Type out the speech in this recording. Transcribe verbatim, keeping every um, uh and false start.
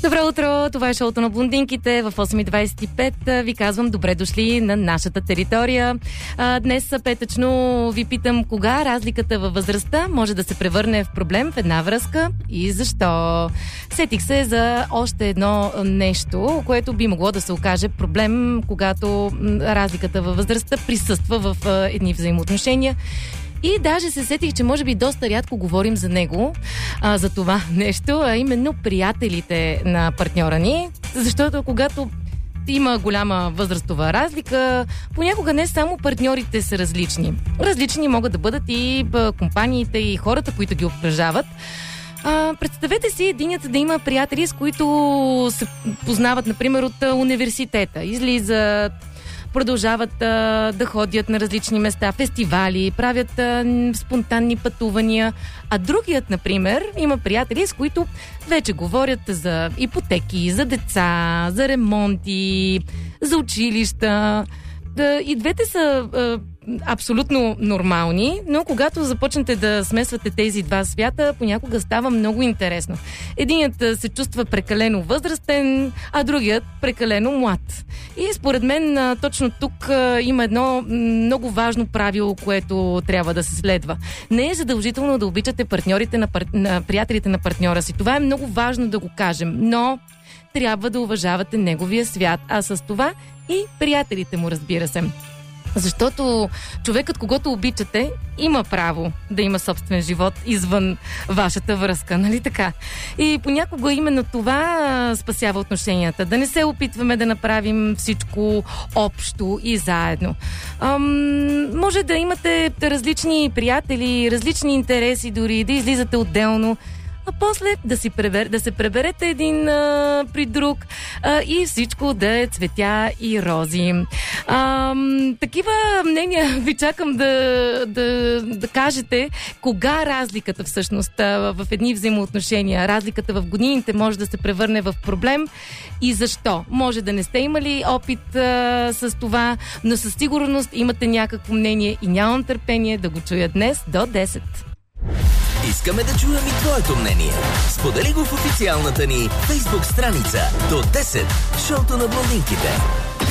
Добро утро! Това е шоуто на блондинките. В осем и двайсет и пет ви казвам добре дошли на нашата територия. А, днес петъчно ви питам кога разликата във възрастта може да се превърне в проблем в една връзка и защо. Сетих се за още едно нещо, което би могло да се окаже проблем, когато разликата във възрастта присъства в едни взаимоотношения. И даже се сетих, че може би доста рядко говорим за него, а, за това нещо, а именно приятелите на партньора ни, защото когато има голяма възрастова разлика, понякога не само партньорите са различни. Различни могат да бъдат и компаниите, и хората, които ги обкръжават. А, представете си единият да има приятели, с които се познават, например, от университета. Излизат, продължават а, да ходят на различни места, фестивали, правят а, спонтанни пътувания. А другият, например, има приятели, с които вече говорят за ипотеки, за деца, за ремонти, за училища. Да, и двете са а, абсолютно нормални, но когато започнете да смесвате тези два свята, понякога става много интересно. Единият се чувства прекалено възрастен, а другият прекалено млад. И според мен точно тук има едно много важно правило, което трябва да се следва. Не е задължително да обичате партньорите на, пар... на приятелите на партньора си. Това е много важно да го кажем, но трябва да уважавате неговия свят, а с това и приятелите му, разбира се. Защото човекът, когото обичате, има право да има собствен живот извън вашата връзка, нали така? И понякога именно това спасява отношенията. Да не се опитваме да направим всичко общо и заедно. Ам, може да имате различни приятели, различни интереси, дори да излизате отделно, а после да, си пребер, да се преберете един а, при друг а, и всичко да е цветя и рози. А, такива мнения ви чакам да, да, да кажете кога разликата всъщност а, в едни взаимоотношения, разликата в годините може да се превърне в проблем и защо. Може да не сте имали опит а, с това, но със сигурност имате някакво мнение и нямам търпение да го чуя днес до десет. Искаме да чуем и твоето мнение. Сподели го в официалната ни Facebook страница до десет, шоуто на блондинките.